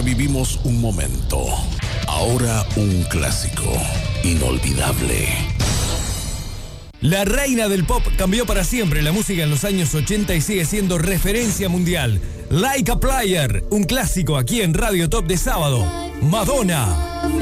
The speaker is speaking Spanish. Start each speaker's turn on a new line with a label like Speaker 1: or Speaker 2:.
Speaker 1: revivimos un momento. Ahora un clásico inolvidable.
Speaker 2: La reina del pop cambió para siempre la música en los años 80 y sigue siendo referencia mundial. Like a Player, un clásico aquí en Radio Top de sábado. Madonna.